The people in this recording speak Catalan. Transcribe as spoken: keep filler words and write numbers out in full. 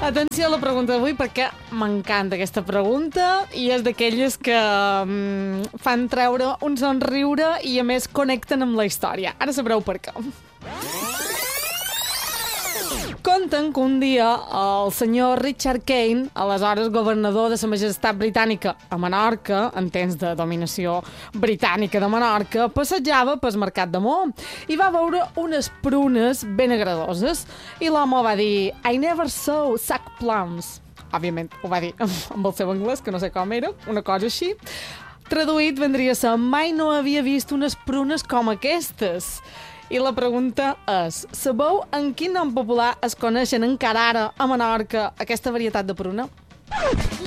Atenció a la pregunta d'avui perquè m'encanta aquesta pregunta i és d'aquelles que um, fan treure un somriure i a més connecten amb la història. Ara sabreu per què. Conten que un dia el senyor Richard Kane, aleshores governador de la Majestat Britànica a Menorca, en temps de dominació britànica de Menorca, passejava pel mercat de Mo i va veure unes prunes ben agradoses. I l'home va dir, I never saw suck plums. Òbviament, ho va dir amb el seu anglès, que no sé com era, una cosa així. Traduït vendria a ser, mai no havia vist unes prunes com aquestes. I la pregunta és, sabeu en quin nom popular es coneixen encara ara a Menorca aquesta varietat de pruna?